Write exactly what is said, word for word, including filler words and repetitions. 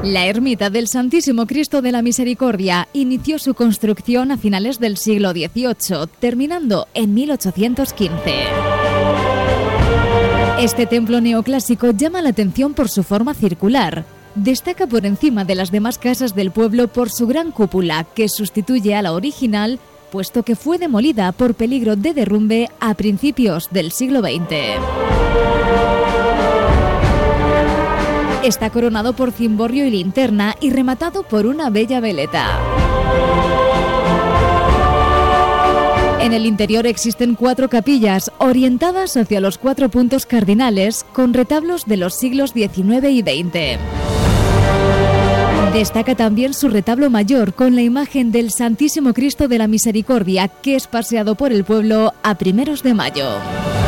La ermita del Santísimo Cristo de la Misericordia inició su construcción a finales del siglo dieciocho, terminando en mil ochocientos quince. Este templo neoclásico llama la atención por su forma circular. Destaca por encima de las demás casas del pueblo por su gran cúpula, que sustituye a la original, puesto que fue demolida por peligro de derrumbe a principios del siglo veinte. Está coronado por cimborrio y linterna y rematado por una bella veleta. En el interior existen cuatro capillas orientadas hacia los cuatro puntos cardinales con retablos de los siglos diecinueve y veinte. Destaca también su retablo mayor con la imagen del Santísimo Cristo de la Misericordia, que es paseado por el pueblo a primeros de mayo.